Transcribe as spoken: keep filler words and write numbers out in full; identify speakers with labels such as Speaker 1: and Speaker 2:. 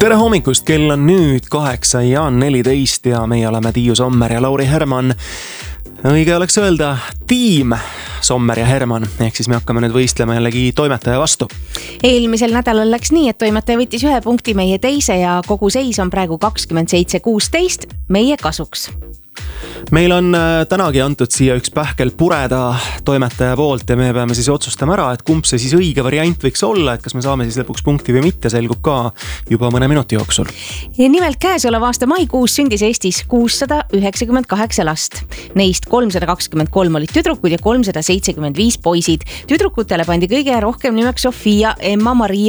Speaker 1: tere hommikust, kell on nüüd kaheksa ja neliteist ja meie oleme Tiiu Sommer ja Lauri Herman. Õige oleks öelda tiim Sommer ja Herman, ehk siis me hakkame nüüd võistlema jällegi toimetaja vastu.
Speaker 2: Eelmisel nädalal läks nii, et toimetaja võttis ühe punkti meie teise ja kogu seis on praegu kakskümmend seitse kuusteist meie kasuks.
Speaker 1: Meil on tänagi antud siia üks pähkel pureda toimetaja poolt ja me peame siis otsustama ära, et kumb see siis õige variant võiks olla, et kas me saame siis lõpuks punkti või mitte, selgub ka juba mõne minuti jooksul.
Speaker 2: Ja nimelt käesoleva aasta maikuus sündis Eestis kuussada üheksakümmend kaheksa last. Neist kolmsada kakskümmend kolm olid tüdrukud ja kolmsada seitsekümmend viis poisid. Tüdrukutele pandi kõige rohkem nimeks Sofia, Emma, Maria